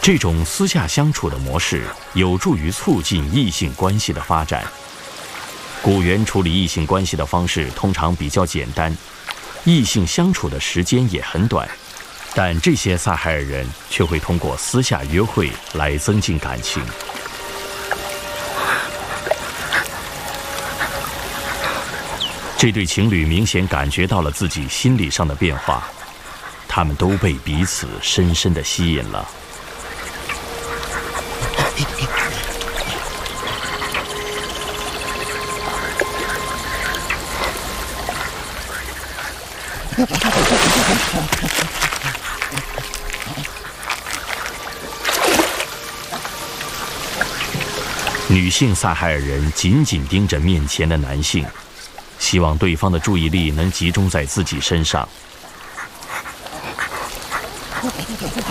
这种私下相处的模式有助于促进异性关系的发展。古猿处理异性关系的方式通常比较简单，异性相处的时间也很短，但这些撒海尔人却会通过私下约会来增进感情。这对情侣明显感觉到了自己心理上的变化，他们都被彼此深深地吸引了。女性撒海尔人紧紧盯着面前的男性，希望对方的注意力能集中在自己身上。